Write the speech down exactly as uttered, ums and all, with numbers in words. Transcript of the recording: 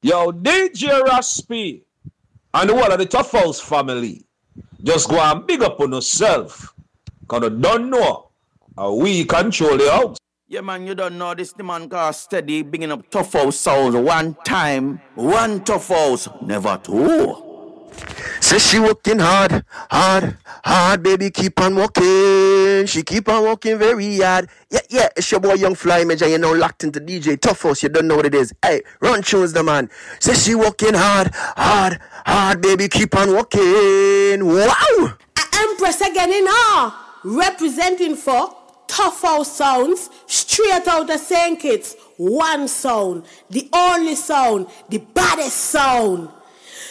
Yo, D J Raspi and the whole of the Tough House family, just go and big up on yourself. Because you don't know how we control the house. Yeah, man, you don't know this. The man called Steady, bigging up Tough House sounds one time, one Tough House, never two. Say she working hard, hard, hard, baby, keep on walking. She keep on walking very hard. Yeah, yeah, it's your boy Young Fly Major, you know, locked into D J Tough House, you don't know what it is. Hey, run tunes the man. Say she working hard, hard, hard, baby, keep on walking. Wow! Empress again in all, representing for Tough House Sounds, straight out of Saint Kitts. One sound, the only sound, the baddest sound.